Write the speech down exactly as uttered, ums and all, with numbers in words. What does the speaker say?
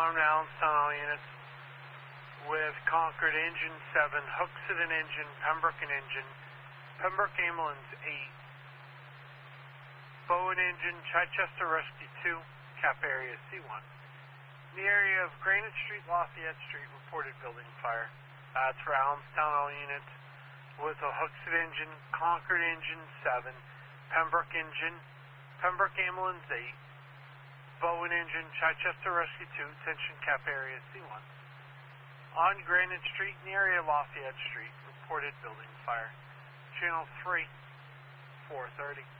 Alarm to Allenstown, all units. With Concord Engine seven, Hooksett Engine, Pembroke Engine, Pembroke Ambulance eight, Bowen Engine, Chichester Rescue two, Cap Area C one. In the area of Granite Street, Lafayette Street, reported building fire. That's for Allenstown, all units. With a Hooksett Engine, Concord Engine seven, Pembroke Engine, Pembroke Ambulance eight, Bowen Engine, Chichester Rescue two, attention Cap Area C one. On Granite Street, in the area of Lafayette Street, reported building fire. Channel three, four thirty.